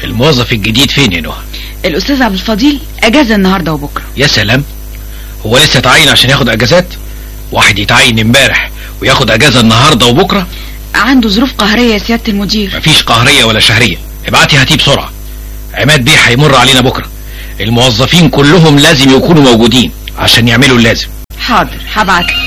الموظف الجديد فين يا نهى؟ الأستاذ عبد الفضيل أجازة النهاردة وبكرة. يا سلام، هو لسه تعين عشان ياخد أجازات؟ واحد يتعين امبارح وياخد أجازة النهاردة وبكرة؟ عنده ظروف قهرية يا سيادة المدير. مفيش قهرية ولا شهرية. ابعتي هاتيه بسرعة، عماد بيه هيمر علينا بكرة. الموظفين كلهم لازم يكونوا موجودين عشان يعملوا اللازم. حاضر، هبعت.